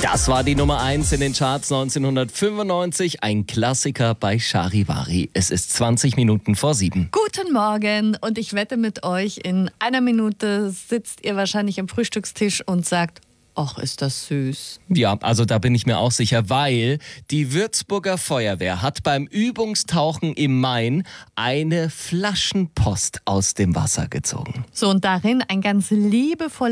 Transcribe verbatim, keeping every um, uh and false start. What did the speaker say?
Das war die Nummer eins in den Charts neunzehnhundertfünfundneunzig, ein Klassiker bei Charivari. Es ist zwanzig Minuten vor sieben. Guten Morgen und ich wette mit euch, in einer Minute sitzt ihr wahrscheinlich am Frühstückstisch und sagt, ach, ist das süß. Ja, also da bin ich mir auch sicher, weil die Würzburger Feuerwehr hat beim Übungstauchen im Main eine Flaschenpost aus dem Wasser gezogen. So, und darin ein ganz liebevoller